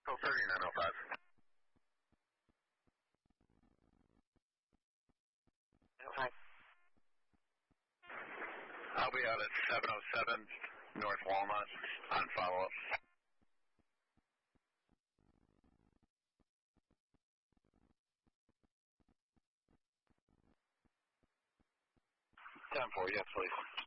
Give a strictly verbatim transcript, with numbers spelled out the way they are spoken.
oh thirty-nine oh five. Hi. I'll be out at seven oh seven North Walnut on follow-up. ten four, yes, please.